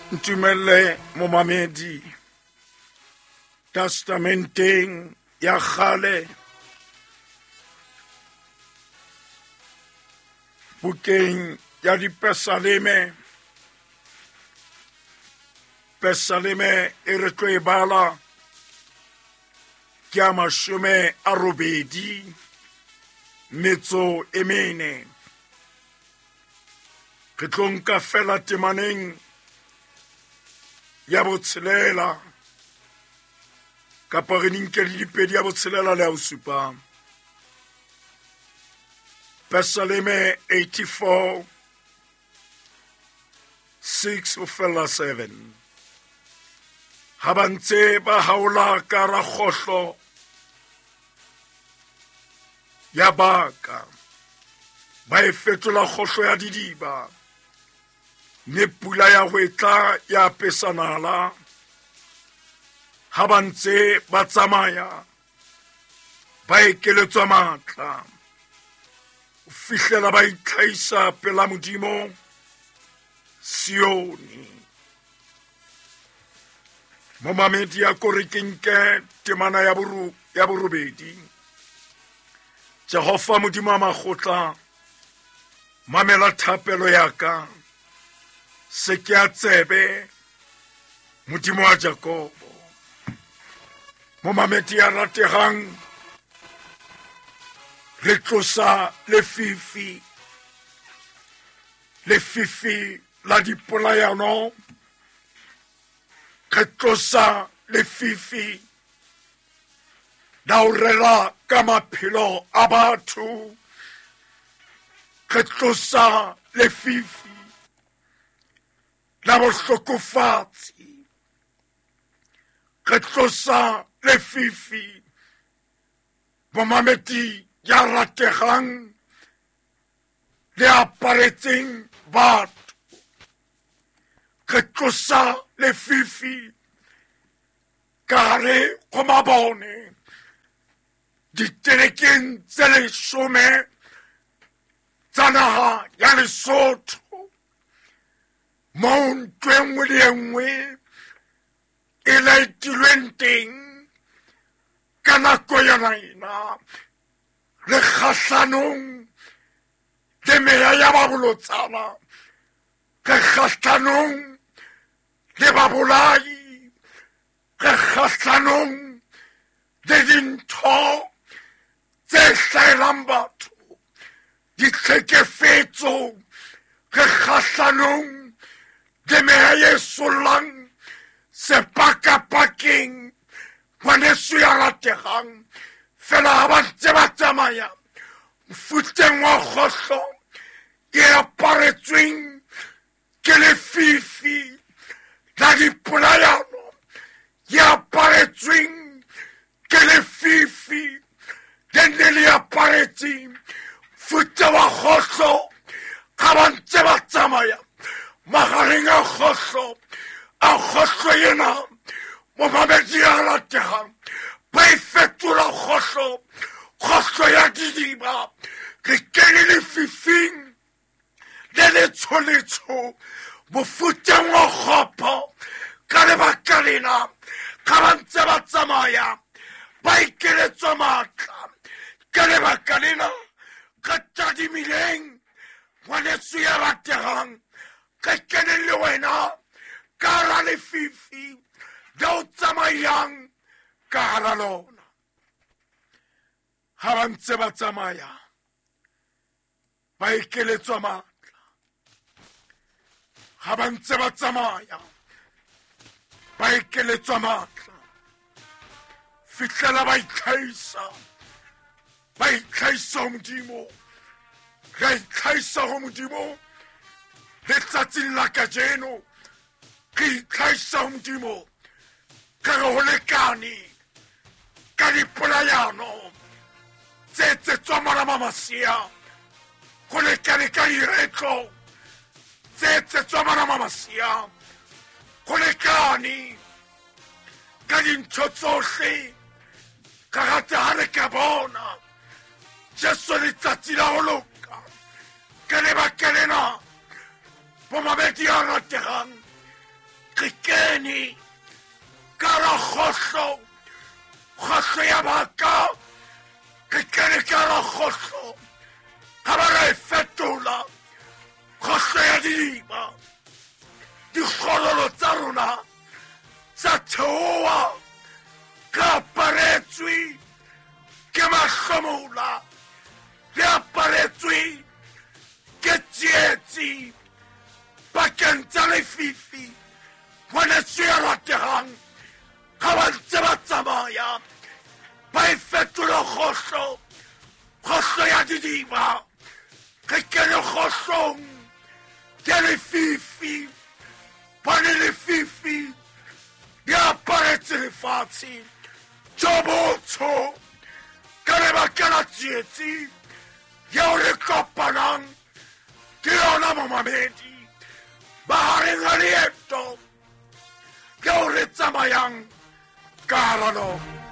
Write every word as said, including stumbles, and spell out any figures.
Ntumelle momamedi testamenteng ya kgale bukeng ya dipesaleme pesaleme e re tlo e bala ke a mashome a robedi metso e mene re tlo nka fela temaneng ya botshelela kapa re ninke le dipedi ya botshelela le ya bosupa. Pesaleme eighty-four six o fela seven. Ha ba ntse ba haola ka ra kgohlo ya baka ba e fetola kgohlo ya didiba ne pula ya hwetla ya pesanala ha ba ntse ba tsamaya ba ekeletswa matla o fihlela ba itlhaisa pela modimo Sioni. Momamedi ya kore ke nke temana ya boru ya borobedi. Jehova modimo a makgotla mamela thapelo ya ka se ke a tsebe modimo wa Jakobo. Momamedi ya rategang re tlosa lefifi lefifi la dipolayano re tlosa lefifi la ho rera ka maphelo a batho re tlosa lefifi la bohlokofatsi re tlosa lefifi bomamedi ya rategang le aparetseng batho re tlosa lefifi ka hare go mabone diterekeng tse lesome tsa naha ya Lesotho mo ntho e nngwe le e nngwe e laetilweng teng ka nako yona ena le kgahlanong le meya ya babolotsana re kgahlanong le babolai re kgahlanong le dintho tse hlahelang batho ditlhekefetso re kgahlanong le meya e sollang sepakapakeng ngwaneso ya rategang fela ha ba ntse ba tsamaya mofuteng wa kgohlo e aparetsweng ke lefifi la dipolayano e aparetsweng ke lefifi le ne le aparetseng mofute wa kgohlo ga ba ntse ba tsamaya magareng a kgohlo a kgohlo ena momamedi ya rategang ba e fetola kgohlo kgohlo ya didiba re kene lefifing le letsoletsho mofuteng wa kgopo ka lebaka lena ga ba ntse ba tsamaya ba ikeletswa matla ka lebaka lena ka tadimileng ngwaneso ya rategang ka keneng le wena ka hara lefifi le o tsamayang ka hara lona. Ha ba ntse ba tsamaya ba ikeletswa matla ha ba ntse ba tsamaya ba ikeletswa matla fihlela ba itlhaisa ba itlhaisa ho modimo re itlhaisa ho modimo letsatsing la kajeno re itlhaisa ho modimo ka re ho lekane ka dipolayano tse tse tswa marama masia go lekane ka diretlo tse tse tswa marama masia go lekane ka dintho tsohle ka gate ha re ka bona Jesu letsatsi la ho loka ka lebaka lena bomamedi a rategang re kene ka hara kgohlo kgohlo ya baka re kene ka hara kgohlo ha ba re fetola kgohlo ya didiba dikgololo tsa rona tsa theoa re aparetswe ke mahlomola re aparetswe ke tsietsi bakeng tsa lefifi ngwaneso ya ratehang ga ba ntse ba tsamaya ba e fetola kgohlo kgohlo ya didiba re kene kgohlong ya lefifi bane lefifi di aparetse lefatshe jo botsho ka lebaka la tsietsi yeo re kopanang ke yona momamedi mahareng a leeto yeo re tsamayang ka hara lona.